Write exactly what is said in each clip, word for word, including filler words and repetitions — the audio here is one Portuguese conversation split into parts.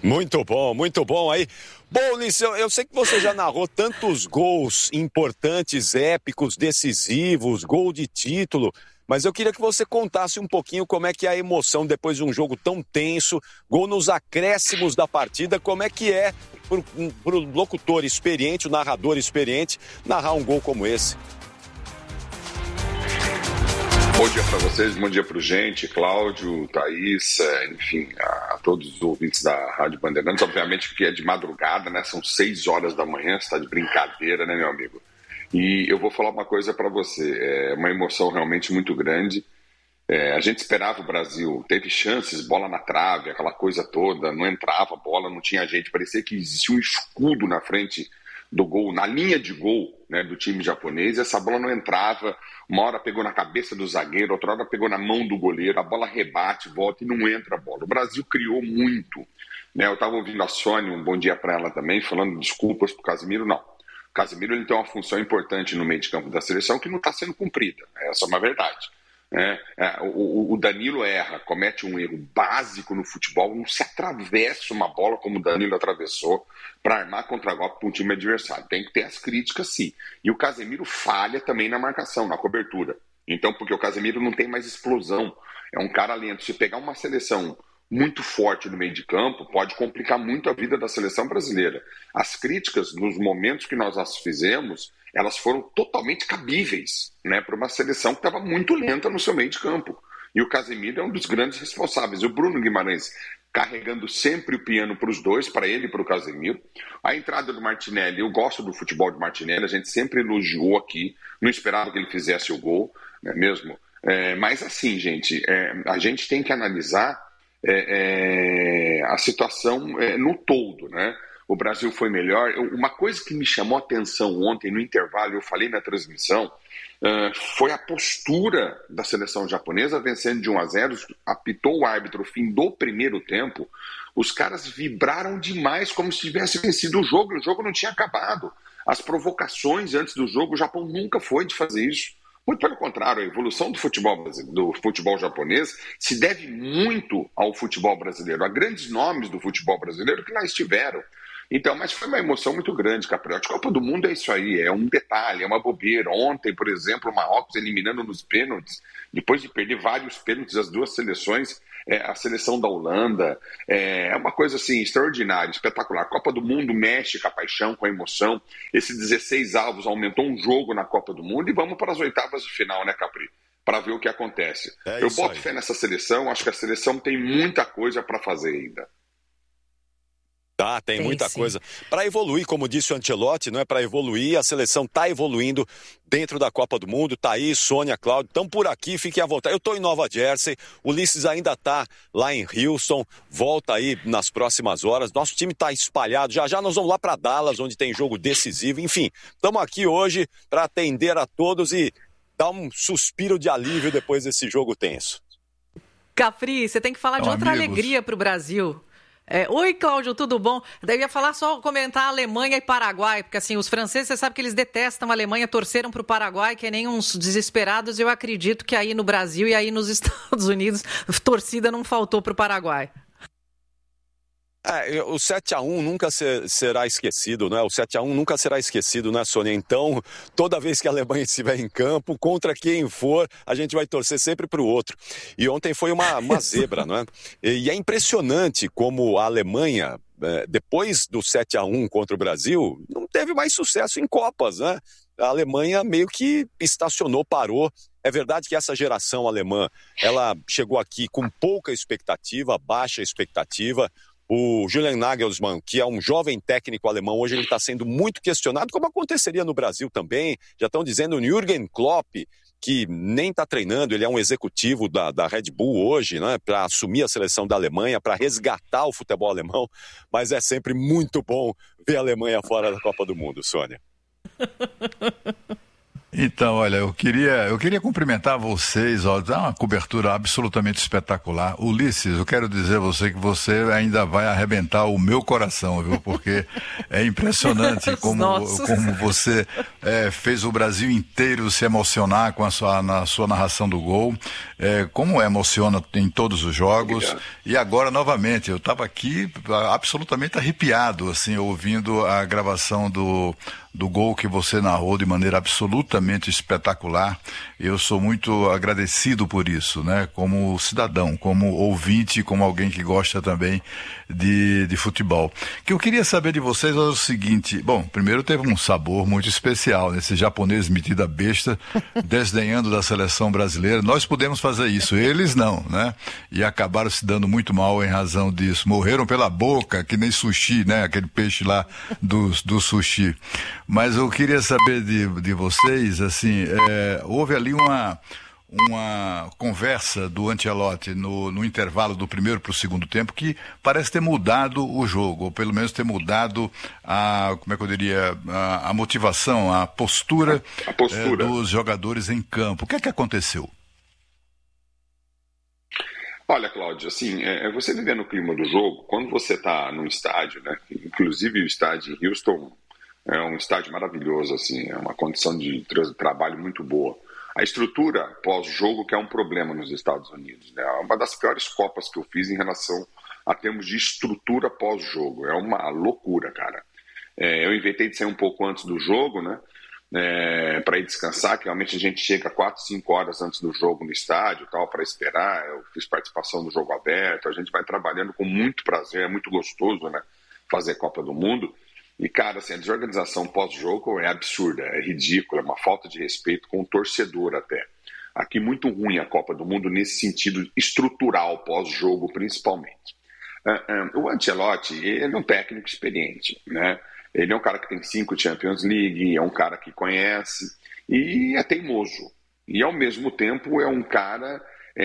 Muito bom, muito bom aí. Bom, Ulisses, eu, eu sei que você já narrou tantos gols importantes, épicos, decisivos, gol de título, mas eu queria que você contasse um pouquinho como é que é a emoção depois de um jogo tão tenso, gol nos acréscimos da partida, como é que é para o locutor experiente, o narrador experiente, narrar um gol como esse. Bom dia para vocês, bom dia para o gente, Cláudio, Thaís, enfim, a, a todos os ouvintes da Rádio Bandeirantes. Obviamente que é de madrugada, né? São seis horas da manhã, você está de brincadeira, né, meu amigo? E eu vou falar uma coisa para você, é uma emoção realmente muito grande. É, a gente esperava o Brasil, teve chances, bola na trave, aquela coisa toda, não entrava bola, não tinha gente, parecia que existia um escudo na frente do gol, na linha de gol, né, do time japonês, e essa bola não entrava, uma hora pegou na cabeça do zagueiro, outra hora pegou na mão do goleiro, a bola rebate, volta e não entra a bola. O Brasil criou muito, né? Eu estava ouvindo a Sônia, um bom dia para ela também, falando desculpas para o Casemiro, não. O Casemiro ele tem uma função importante no meio de campo da seleção que não está sendo cumprida, essa é uma verdade. É, é, o, o Danilo erra, comete um erro básico no futebol, não se atravessa uma bola como o Danilo atravessou para armar contra-golpe para um time adversário. Tem que ter as críticas, sim. E o Casemiro falha também na marcação, na cobertura. Então, porque o Casemiro não tem mais explosão, é um cara lento. Se pegar uma seleção muito forte no meio de campo, pode complicar muito a vida da seleção brasileira. As críticas, nos momentos que nós as fizemos, elas foram totalmente cabíveis, né, para uma seleção que estava muito lenta no seu meio de campo. E o Casemiro é um dos grandes responsáveis. O Bruno Guimarães carregando sempre o piano para os dois, para ele e para o Casemiro. A entrada do Martinelli, eu gosto do futebol de Martinelli, a gente sempre elogiou aqui, não esperava que ele fizesse o gol, não é mesmo? É, mas assim, gente, é, a gente tem que analisar é, é, a situação é, no todo, né? O Brasil foi melhor. Eu, uma coisa que me chamou a atenção ontem, no intervalo, eu falei na transmissão, uh, foi a postura da seleção japonesa, vencendo de um a zero, apitou o árbitro, fim do primeiro tempo, os caras vibraram demais, como se tivesse vencido o jogo, o jogo não tinha acabado. As provocações antes do jogo, o Japão nunca foi de fazer isso. Muito pelo contrário, a evolução do futebol, do futebol japonês se deve muito ao futebol brasileiro, a grandes nomes do futebol brasileiro que lá estiveram. Então, mas foi uma emoção muito grande, Capriotti. Copa do Mundo é isso aí, é um detalhe, é uma bobeira. Ontem, por exemplo, o Marrocos eliminando nos pênaltis, depois de perder vários pênaltis as duas seleções, é, a seleção da Holanda, é, é uma coisa assim extraordinária, espetacular. Copa do Mundo mexe com a paixão, com a emoção. Esse dezesseis avos aumentou um jogo na Copa do Mundo e vamos para as oitavas de final, né, Capri? Para ver o que acontece. É Eu boto aí. fé nessa seleção, acho que a seleção tem muita coisa para fazer ainda. Tá, tem, tem muita sim. coisa. Para evoluir, como disse o Ancelotti, não é para evoluir, a seleção está evoluindo dentro da Copa do Mundo. Tá aí, Sônia, Cláudio, estão por aqui, fiquem à vontade. Eu estou em Nova Jersey, o Ulisses ainda está lá em Houston, volta aí nas próximas horas. Nosso time está espalhado, já já nós vamos lá para Dallas, onde tem jogo decisivo. Enfim, estamos aqui hoje para atender a todos e dar um suspiro de alívio depois desse jogo tenso. Capri, você tem que falar então, de outra amigos. alegria para o Brasil. É, Oi, Cláudio, tudo bom? Eu ia falar só, comentar Alemanha e Paraguai, porque assim, os franceses, você sabe que eles detestam a Alemanha, torceram para o Paraguai, que é nem uns desesperados. Eu acredito que aí no Brasil e aí nos Estados Unidos, torcida não faltou para o Paraguai. É, o sete a um nunca ser, será esquecido, né? O sete a um nunca será esquecido, né, Sônia? Então, toda vez que a Alemanha estiver em campo, contra quem for, a gente vai torcer sempre para o outro. E ontem foi uma, uma zebra, não é? E é impressionante como a Alemanha, depois do sete a um contra o Brasil, não teve mais sucesso em Copas, né? A Alemanha meio que estacionou, parou. É verdade que essa geração alemã, ela chegou aqui com pouca expectativa, baixa expectativa. O Julian Nagelsmann, que é um jovem técnico alemão, hoje ele está sendo muito questionado, como aconteceria no Brasil também. Já estão dizendo o Jürgen Klopp, que nem está treinando, ele é um executivo da, da Red Bull hoje, né, para assumir a seleção da Alemanha, para resgatar o futebol alemão. Mas é sempre muito bom ver a Alemanha fora da Copa do Mundo, Sônia. Então, olha, eu queria, eu queria cumprimentar vocês, ó, dá uma cobertura absolutamente espetacular. Ulisses, eu quero dizer a você que você ainda vai arrebentar o meu coração, viu? Porque é impressionante como, como você é, fez o Brasil inteiro se emocionar com a sua, na sua narração do gol, é, como emociona em todos os jogos. Obrigado. E agora, novamente, eu estava aqui absolutamente arrepiado, assim, ouvindo a gravação do... do gol que você narrou de maneira absolutamente espetacular. Eu sou muito agradecido por isso, né? Como cidadão, como ouvinte, como alguém que gosta também de, de futebol. O que eu queria saber de vocês é o seguinte, bom, primeiro teve um sabor muito especial, esse japonês metido a besta, desdenhando da seleção brasileira. Nós podemos fazer isso, eles não, né? E acabaram se dando muito mal em razão disso. Morreram pela boca, que nem sushi, né? Aquele peixe lá do, do sushi. Mas eu queria saber de, de vocês, assim, é, houve ali uma, uma conversa do Ancelotti no, no intervalo do primeiro para o segundo tempo que parece ter mudado o jogo, ou pelo menos ter mudado a, como é que eu diria, a, a motivação, a postura, a postura. É, dos jogadores em campo. O que é que aconteceu? Olha, Cláudio, assim, é, você vivendo o clima do jogo, quando você está no estádio, né, inclusive o estádio em Houston, é um estádio maravilhoso, assim, é uma condição de tra- trabalho muito boa. A estrutura pós-jogo que é um problema nos Estados Unidos, né? É uma das piores Copas que eu fiz em relação a termos de estrutura pós-jogo. É uma loucura, cara. É, eu inventei de sair um pouco antes do jogo, né? É, para ir descansar, que realmente a gente chega quatro, cinco horas antes do jogo no estádio, tal, para esperar. Eu fiz participação do jogo aberto, a gente vai trabalhando com muito prazer, é muito gostoso, né? Fazer Copa do Mundo. E, cara, assim, a desorganização pós-jogo é absurda, é ridícula, é uma falta de respeito com o torcedor até. Aqui muito ruim a Copa do Mundo nesse sentido estrutural, pós-jogo principalmente. Uh, um, o Ancelotti, ele é um técnico experiente, né? Ele é um cara que tem cinco Champions League, é um cara que conhece e é teimoso. E, ao mesmo tempo, é um cara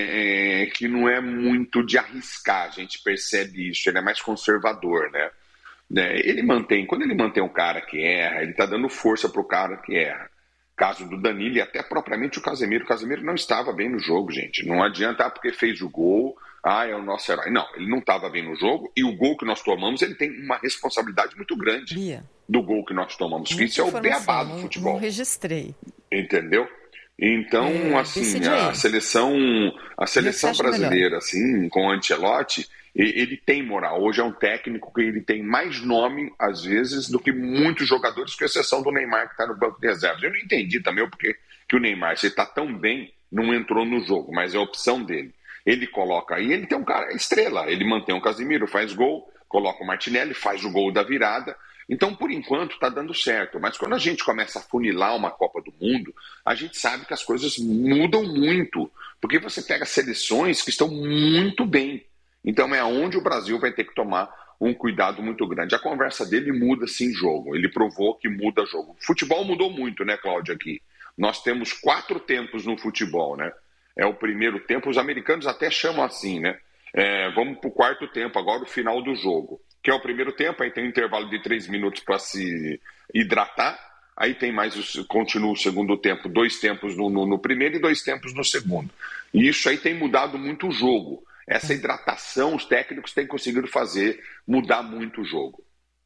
é, que não é muito de arriscar, a gente percebe isso, ele é mais conservador, né? Ele mantém, quando ele mantém um cara que erra, ele está dando força para o cara que erra. Caso do Danilo e até propriamente o Casemiro. O Casemiro não estava bem no jogo, gente. Não adianta, ah, porque fez o gol, ah, é o nosso herói. Não, ele não estava bem no jogo e o gol que nós tomamos, ele tem uma responsabilidade muito grande Bia. do gol que nós tomamos. Muita Isso é o beabá do futebol. Não registrei. Entendeu? Então, é, assim, a seleção, a seleção brasileira, melhor. assim, com o Ancelotti, ele tem moral. Hoje é um técnico que ele tem mais nome, às vezes, do que muitos jogadores, com exceção do Neymar, que está no banco de reservas. Eu não entendi também o porquê que o Neymar, se ele está tão bem, não entrou no jogo, mas é a opção dele. Ele coloca aí, ele tem um cara estrela, ele mantém o Casemiro, faz gol, coloca o Martinelli, faz o gol da virada. Então, por enquanto, está dando certo. Mas quando a gente começa a funilar uma Copa do Mundo, a gente sabe que as coisas mudam muito. Porque você pega seleções que estão muito bem. Então é onde o Brasil vai ter que tomar um cuidado muito grande. A conversa dele muda sim jogo. Ele provou que muda jogo. O futebol mudou muito, né, Cláudio, aqui. Nós temos quatro tempos no futebol, né? É o primeiro tempo, os americanos até chamam assim, né? É, vamos para o quarto tempo, agora o final do jogo. Que é o primeiro tempo, aí tem um intervalo de três minutos para se hidratar. Aí tem mais, continua o segundo tempo, dois tempos no, no, no primeiro e dois tempos no segundo. E isso aí tem mudado muito o jogo. Essa hidratação, os técnicos têm conseguido fazer mudar muito o jogo.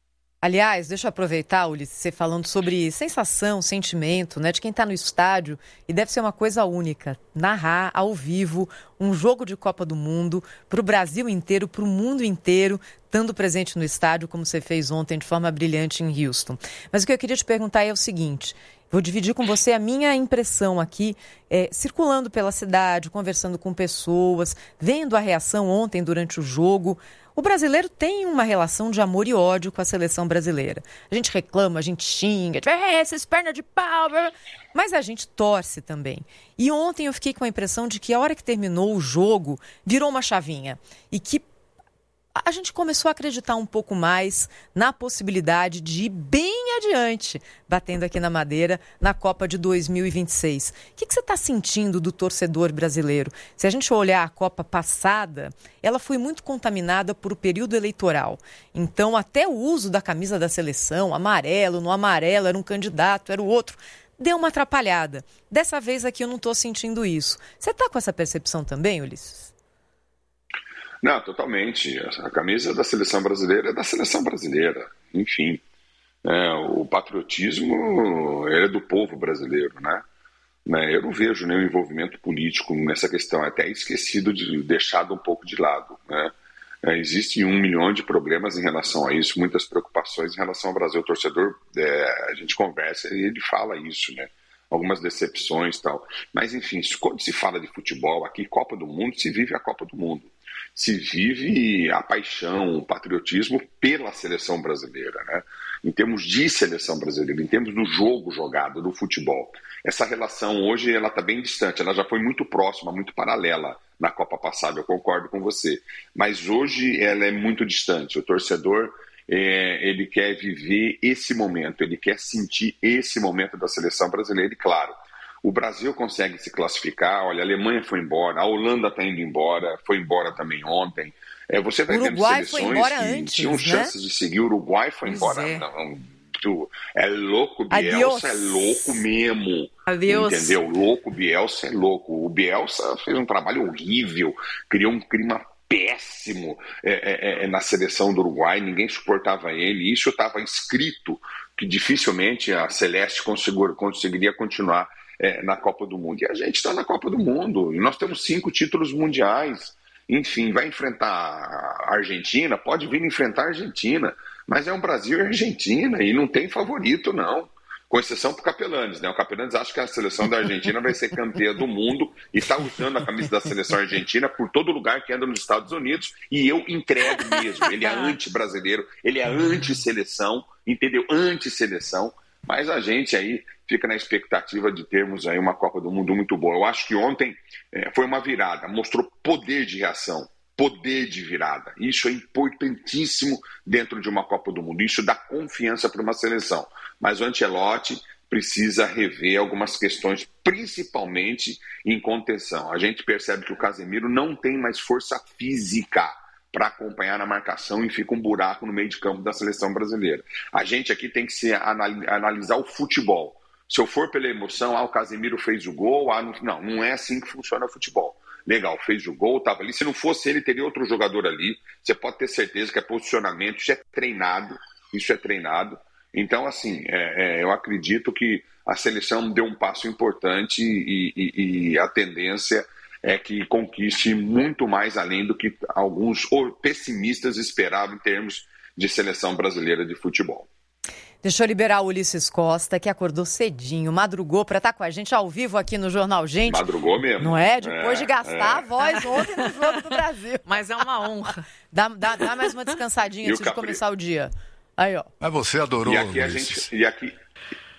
Aliás, deixa eu aproveitar, Ulisses, você falando sobre sensação, sentimento, né, de quem está no estádio, e deve ser uma coisa única, narrar ao vivo um jogo de Copa do Mundo para o Brasil inteiro, para o mundo inteiro, estando presente no estádio, como você fez ontem de forma brilhante em Houston. Mas o que eu queria te perguntar é o seguinte, vou dividir com você a minha impressão aqui, é, circulando pela cidade, conversando com pessoas, vendo a reação ontem durante o jogo. O brasileiro tem uma relação de amor e ódio com a seleção brasileira. A gente reclama, a gente xinga, é, essas pernas de pau, mas a gente torce também. E ontem eu fiquei com a impressão de que a hora que terminou o jogo, virou uma chavinha. E que a gente começou a acreditar um pouco mais na possibilidade de ir bem adiante, batendo aqui na madeira, na Copa de dois mil e vinte e seis. O que, que você está sentindo do torcedor brasileiro? Se a gente olhar a Copa passada, ela foi muito contaminada por o período eleitoral. Então, até o uso da camisa da seleção, amarelo, no amarelo, era um candidato, era o outro. deu uma atrapalhada. Dessa vez aqui eu não estou sentindo isso. Você está com essa percepção também, Ulisses? Não, totalmente. A camisa da seleção brasileira é da seleção brasileira. Enfim, é, o patriotismo é do povo brasileiro, né? Eu não vejo nenhum envolvimento político nessa questão, até esquecido, de, deixado um pouco de lado, né? É, existe um milhão de problemas em relação a isso, muitas preocupações em relação ao Brasil. O torcedor, é, a gente conversa e ele fala isso, né? Algumas decepções e tal. Mas, enfim, quando se fala de futebol, aqui, Copa do Mundo, se vive a Copa do Mundo. Se vive a paixão, o patriotismo pela seleção brasileira, né? Em termos de seleção brasileira, em termos do jogo jogado, do futebol. Essa relação hoje ela está bem distante, ela já foi muito próxima, muito paralela na Copa passada, eu concordo com você. Mas hoje ela é muito distante. O torcedor é, ele quer viver esse momento, ele quer sentir esse momento da seleção brasileira. E claro, o Brasil consegue se classificar. Olha, a Alemanha foi embora, a Holanda está indo embora, foi embora também ontem. É, você vai vendo seleções que antes, tinham né? chances de seguir. O Uruguai foi pois embora. É. Não, é louco, Bielsa Adiós. é louco mesmo. Adiós. Entendeu? Louco, Bielsa é louco. O Bielsa fez um trabalho horrível, criou um clima péssimo é, é, é, na seleção do Uruguai, ninguém suportava ele. Isso estava escrito que dificilmente a Celeste conseguir, conseguiria continuar é, na Copa do Mundo. E a gente está na Copa do Mundo, e nós temos cinco títulos mundiais. Enfim, vai enfrentar a Argentina, pode vir enfrentar a Argentina, mas é um Brasil e Argentina, e não tem favorito, não. Com exceção para o Capelanes, né? O Capelanes acha que a seleção da Argentina vai ser campeã do mundo e está usando a camisa da seleção argentina por todo lugar que anda nos Estados Unidos, e eu entrego mesmo. Ele é anti-brasileiro, ele é anti-seleção, entendeu? Anti-seleção, mas a gente aí fica na expectativa de termos aí uma Copa do Mundo muito boa. Eu acho que ontem é, foi uma virada, mostrou poder de reação, poder de virada. Isso é importantíssimo dentro de uma Copa do Mundo, isso dá confiança para uma seleção. Mas o Ancelotti precisa rever algumas questões, principalmente em contenção. A gente percebe que o Casemiro não tem mais força física para acompanhar na marcação, e fica um buraco no meio de campo da seleção brasileira. A gente aqui tem que se analisar o futebol. Se eu for pela emoção, ah, o Casemiro fez o gol, ah, não, não é assim que funciona o futebol. Legal, fez o gol, estava ali. Se não fosse ele, teria outro jogador ali. Você pode ter certeza que é posicionamento, isso é treinado, isso é treinado. Então, assim, é, é, eu acredito que a seleção deu um passo importante e, e, e a tendência é que conquiste muito mais além do que alguns pessimistas esperavam em termos de seleção brasileira de futebol. Deixa eu liberar o Ulisses Costa, que acordou cedinho, madrugou para estar com a gente ao vivo aqui no Jornal Gente. Madrugou mesmo. Não é? Depois é, de gastar é. a voz ontem no Jogo do Brasil. Mas é uma honra. Dá, dá, dá mais uma descansadinha e antes de começar o dia. Aí, ó. Mas você adorou, e aqui a gente, e aqui